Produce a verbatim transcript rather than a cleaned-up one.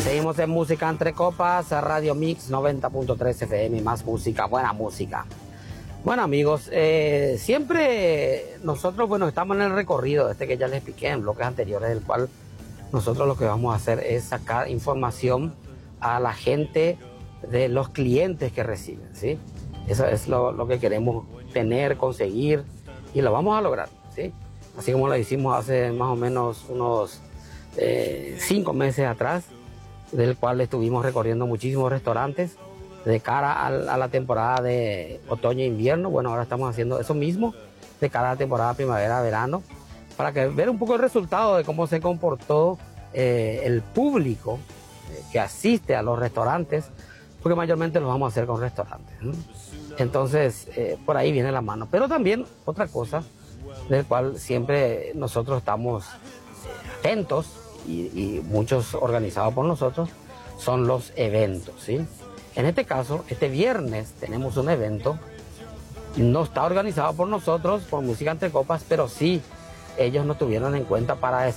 Seguimos en Música Entre Copas, Radio Mix noventa punto tres F M, más música, buena música. Bueno amigos, eh, siempre nosotros, bueno, estamos en el recorrido este que ya les expliqué en bloques anteriores, del cual nosotros lo que vamos a hacer es sacar información a la gente de los clientes que reciben, ¿sí? Eso es lo, lo que queremos tener, conseguir, y lo vamos a lograr, ¿sí? Así como lo hicimos hace más o menos unos eh, cinco meses atrás, del cual estuvimos recorriendo muchísimos restaurantes de cara a, a la temporada de otoño e invierno. Bueno, ahora estamos haciendo eso mismo de cara a la temporada primavera-verano, para que ver un poco el resultado de cómo se comportó eh, el público eh, que asiste a los restaurantes, porque mayormente lo vamos a hacer con restaurantes, ¿no? Entonces, eh, por ahí viene la mano. Pero también otra cosa, del cual siempre nosotros estamos atentos, y, y muchos organizados por nosotros, son los eventos, ¿sí? En este caso, este viernes tenemos un evento, no está organizado por nosotros, por Música Entre Copas, pero sí ellos nos tuvieron en cuenta para